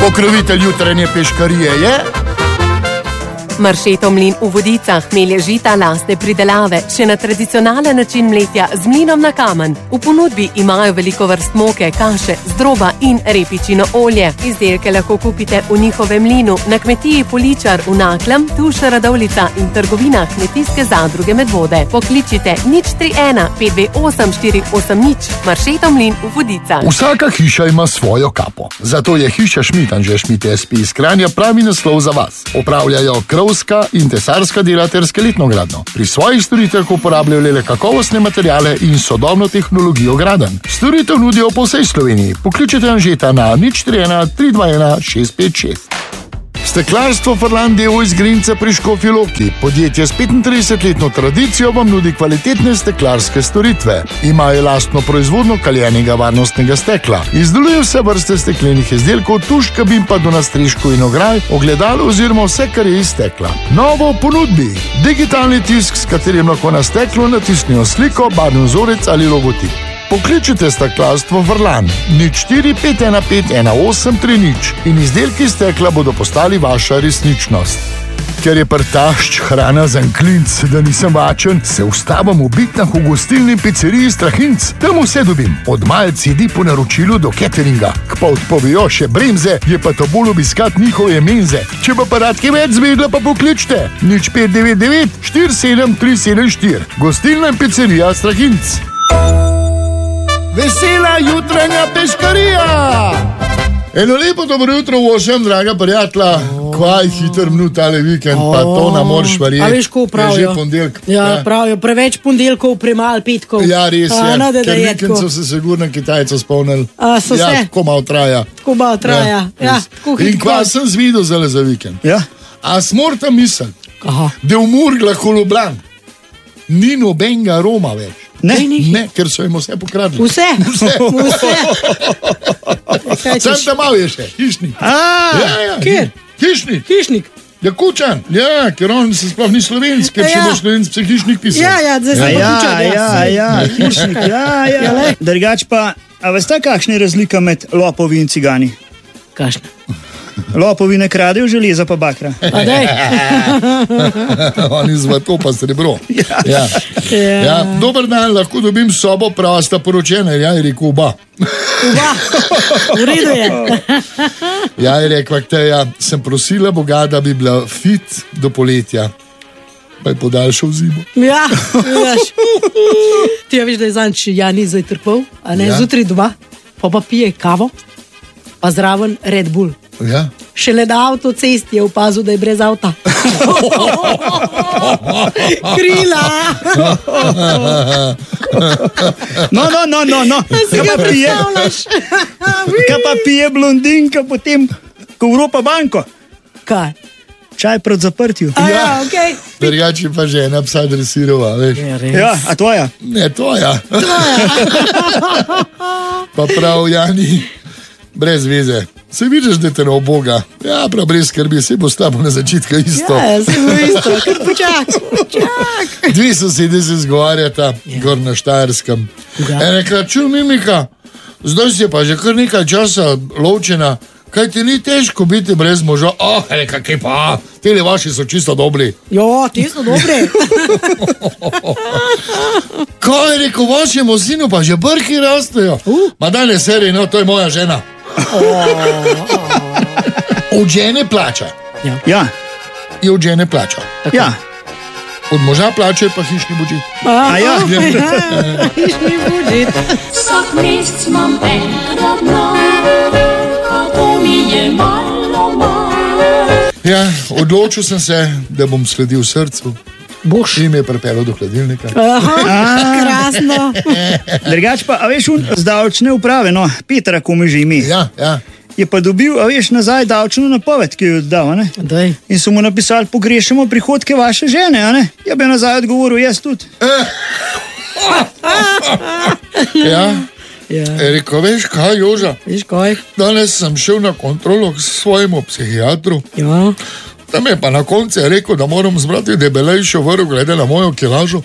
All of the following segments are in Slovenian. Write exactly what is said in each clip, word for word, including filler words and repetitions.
Pokrovitelj jutranje peškarije je Maršetov mlin v Vodicah, hmelje žita lastne pridelave, še na tradicionalen način mletja z mlinom na kamen. V ponudbi imajo veliko vrst moke, kaše, zdroba in repičino olje. Izdelke lahko kupite v njihovem mlinu na kmetiji Poličar v Naklem, Tuša Radovljica in trgovina Kmetijske zadruge Medvode. Pokličite nič tri ena pet dve osem štiri osem nič. Maršetov mlin v Vodicah. Vsaka hiša ima svojo kapo. Zato je hiša Šmit Anže Šmit S P iz Kranja pravi naslov za vas. Opravljajo krovska in tesarska dela ter skeletno gradnjo. Pri svojih storitvah uporabljajo le kakovostne materiale in sodobno tehnologijo gradenj. Storitev nudijo po vsej Sloveniji. Pokličite Anžeta na nič tri ena tri dva ena šest pet šest. Steklarstvo Furlan d. o. iz Grinca pri Škofji Loki. Podjetje s petintridesetletno tradicijo vam nudi kvalitetne steklarske storitve. Imajo lastno proizvodno kaljenega varnostnega stekla. Izdelujejo vse vrste steklenih izdelkov, tuš, kabin pa do nastreškov in ograj, ogledal oziroma vse, kar je iz stekla. Novo v ponudbi. Digitalni tisk, s katerim lahko na steklo natisnijo sliko, barvni vzorec ali logotip. Pokličite steklarstvo Furlan nič štiri pet ena pet ena osem tri nič in izdelki stekla bodo postali vaša resničnost. Ker je prtašč hrana za klinc, da nisem vačen, se ustavim v Bitnah v gostilni pizzeriji Strahinc. Tam vse dobim, od malc jedi po naročilu do cateringa. K pa odpovejo še bremze, je pa to bolj obiskat njihove menze. Če pa paradke več zvedla, pa pokličite nič pet devet devet štiri sedem tri sedem štiri. Gostilna in pizzerija Strahinc. Vesela jutranja peškarija! Eno lepo dobro jutro vsem, draga prijatelja. Oh. Kvaj hiter mnu tale vikend, oh. Pa to nam moraš verjeti. A veš, ko pravijo? Je že pondelk. Ja, ja, pravijo, preveč pondelkov, premal petkov. Ja, res je. A, no, da, ker da vikend so se sigurno Kitajcev spomnili. A, so ja, se? Tako malo traja. Tako malo traja. Ja, ja, in kva sem zvidel zale za vikend. Ja. A smorta misel, Aha. da v Murgla Koloblan ni nobenega Roma več. Ne, ne, ker so jim vse pokradli. Vse? Vse. Vse. Sam tam mal je še, hišnik. A, ja, ja, kjer? Hišnik. Hišnik. Ja, Kučan. Ja, ker on se sploh ni slovenc, ker če Ja. bo slovenc, se hišnik pisal. Ja, ja, zdaj sem pa Ja, Kučan, ja, ja, hišnik, ja, Ja, ja. le. Drugač pa, a veste, kakšna je razlika med lopovi in cigani? Kakšna? Lopovi ne kradejo železa pa bakra. A daj. Oni zlato pa srebro. Ja. Ja. Ja. Ja. Dober dan, lahko dobim sobo, prava sta poročena. Ja, je rekel oba. Uva, v redu je. Ja, je rekla, ja, sem prosila Boga, da bi bila fit do poletja. Pa je podaljšal zimo. Ja, vidiš. Ti ja veš, da je zanč Jani zajtrkval, a ne, Ja. zjutraj doma, pa pa pije kavo, pa zraven Red Bull. Ja. Šele na avtocesti je opazil, da je brez avta. Krila! No, no, no, no, no. Si Kaj ga pa pije, predstavljaš? kaj pa pije blondinka potem, ko vropa banko? Kaj? Čaj pred zaprtju. A ja, okej. Drugače pa žena psa dresirova, veš. Ja, a tvoja? Ne, tvoja. Pa prav, Jani, brez veze. Se vidiš, da te ne oboga. Ja, prav, brez skrbi, se bo s tabo na začetku isto. Ja, se bo isto, kar počak, počak. Dve sosede se zgovarjata, ja. Gor na Štajerskem. Ja. En rekla, čuj, Mimika, zdaj si pa že kar nekaj časa lovčena, kaj ti ni težko biti brez moža? Oh, reka, kaj pa, tele vaši so čisto dobri. Jo, ti so dobri. Kaj je rekel, vašemu sinu pa že brki rastejo? Uh. Ma daj ne seri, no, to je moja žena. Od žene plača. Ja, Je od žene plača. ja. Od moža plača pa hišni budžet. A ja? Hišni budžet. Vsak mesec imam enkrat na, a to mi je malo, malo. Ja, odločil sem se, da bom sledil srcu. Boš. In me je pripeljal do hladilnika. Aha, krasno. Drugač pa, a veš, un z davčne uprave, no, Petra, ko mi že ime. Ja, ja. Je pa dobil, a veš, nazaj davčno napoved, ki jo je oddal, a ne? Daj. In so mu napisali, pogrešamo prihodke vaše žene, a ne? Ja bi nazaj odgovoril, jaz tudi. Ja. Ja. Je rekel, veš kaj, Joža, Veš kaj? danes sem šel na kontrolo k svojemu psihiatru. Ja. Tam je pa na koncu rekel, da moram zbrati debelejšo vrv glede na mojo kilažo.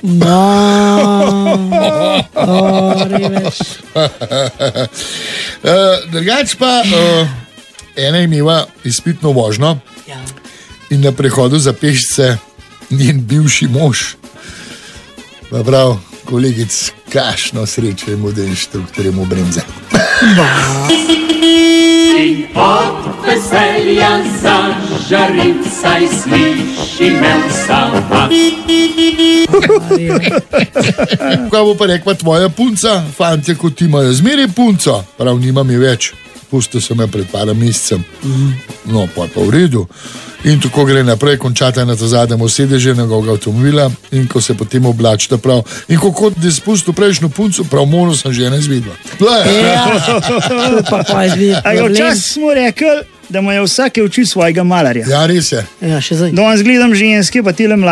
Ori, veš. Uh, drugač pa, uh, ena je imela izpitno vožnjo Ja. in na prehodu za pešce njen bivši mož. Pa prav, kolegic, kašno srečo mu, da inštruktorjem v bremze. In od veselja zažarim, saj sliši me vsa. Kaj bo pa rekla tvoja punca? Fantje, kot ti imajo zmeri punco, prav nima mi več. Pustil sem jo pred par mesecem. No, pa je pa v redu. In tako gre naprej, končata na to zadnjem sedežu njegovega avtomobila in ko se potem oblačita prav. In ko kot da je spustil prejšnjo punco, prav mono sem žena izvedla. Ja, pa pa je A ga včasih smo rekli, da mu je vsake oči svojega malarja. Ja, res je. Ja, še zdaj. Danes gledam ženske, pa tile mlade.